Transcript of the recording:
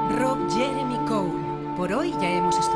Rob Jeremy Cole. Por hoy ya hemos estudiado